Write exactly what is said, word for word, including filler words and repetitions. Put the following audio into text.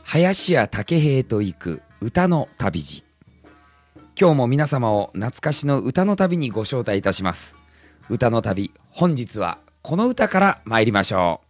林家たけ平と行く歌の旅路。今日も皆様を懐かしの歌の旅にご招待いたします。歌の旅、本日はこの歌から参りましょう。